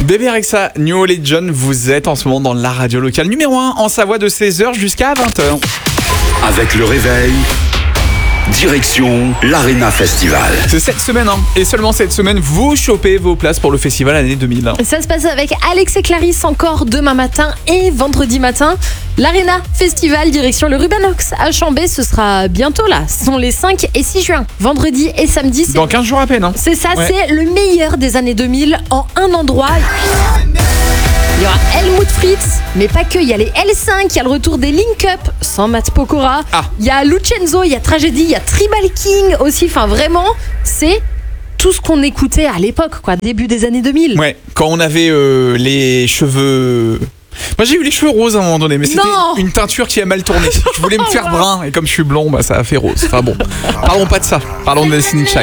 Bébé Rexha, New Orleans, vous êtes en ce moment dans la radio locale numéro 1 en Savoie de 16h jusqu'à 20h. Avec le réveil, direction l'Arena Festival. C'est cette semaine, et seulement cette semaine, vous chopez vos places pour le festival année 2000. Ça se passe avec Alex et Clarisse encore demain matin et vendredi matin. L'Arena Festival, direction le Rubenox à Chambé, ce sera bientôt là. Ce sont les 5 et 6 juin, vendredi et samedi. Dans 15 jours à peine. C'est ça, Ouais. c'est le meilleur des années 2000 en un endroit. Il y aura Helmut Fritz, mais pas que, il y a les L5, il y a le retour des Link Up sans Matt Pokora, il y a Lucenzo, il y a Tragedy, il y a Tribal King aussi, enfin vraiment, c'est tout ce qu'on écoutait à l'époque, quoi, début des années 2000. Ouais, quand on avait les cheveux... Moi j'ai eu les cheveux roses à un moment donné, mais c'était une teinture qui a mal tourné. Je voulais me faire brun, et comme je suis blond, ça a fait rose. Enfin bon, parlons pas de ça, parlons de Destiny Child.